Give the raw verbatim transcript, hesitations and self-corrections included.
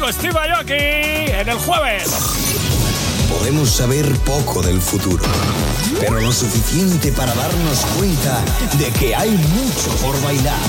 nuevo Steve Aoki en el jueves. Podemos saber poco del futuro, pero lo suficiente para darnos cuenta de que hay mucho por bailar.